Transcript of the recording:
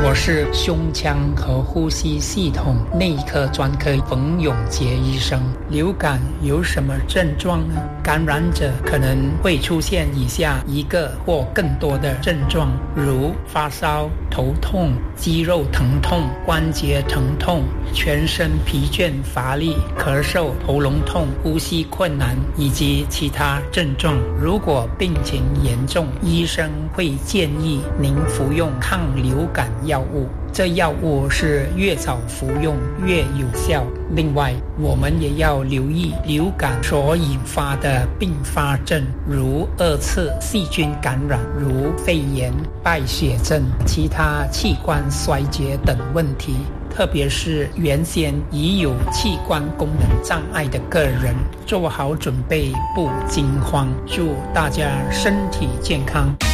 我是胸腔和呼吸系统内科专科冯永杰医生。流感有什么症状呢？感染者可能会出现以下一个或更多的症状，如发烧、头痛、肌肉疼痛、关节疼痛、全身疲倦乏力、咳嗽、喉咙痛、呼吸困难以及其他症状。如果病情严重，医生会建议您服用抗流感药物，这药物是越早服用越有效。另外，我们也要留意流感所引发的并发症，如二次细菌感染，如肺炎、败血症、其他器官衰竭等问题。特别是原先已有器官功能障碍的个人，做好准备，不惊慌。祝大家身体健康。